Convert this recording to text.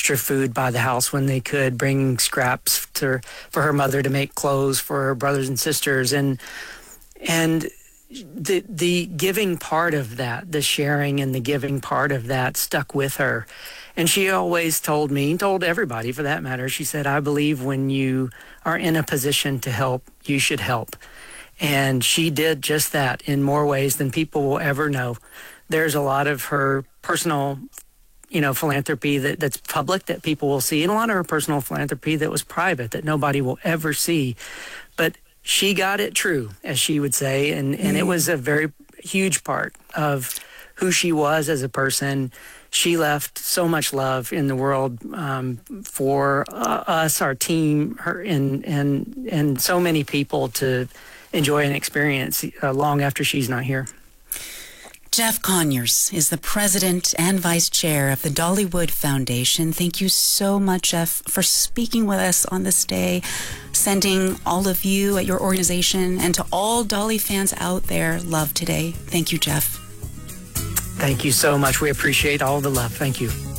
extra food by the house when they could, bring scraps for her mother to make clothes for her brothers and sisters, and the giving part of that, the sharing and the giving part of that stuck with her. And she always told me, told everybody for that matter, she said, I believe when you are in a position to help, you should help. And she did just that in more ways than people will ever know. There's a lot of her personal, philanthropy that's public that people will see, and a lot of her personal philanthropy that was private that nobody will ever see. But she got it true, as she would say, and it was a very huge part of who she was as a person. She left so much love in the world for us, our team, her, and so many people to enjoy and experience long after she's not here. Jeff Conyers is the president and vice chair of the Dollywood Foundation. Thank you so much, Jeff, for speaking with us on this day, sending all of you at your organization and to all Dolly fans out there love today. Thank you, Jeff. Thank you so much. We appreciate all the love. Thank you.